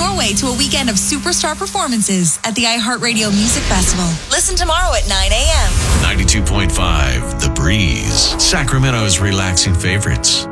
your way to a weekend of superstar performances at the iHeartRadio Music Festival. Listen tomorrow at 9 a.m. 92.5 The Breeze, Sacramento's relaxing favorites.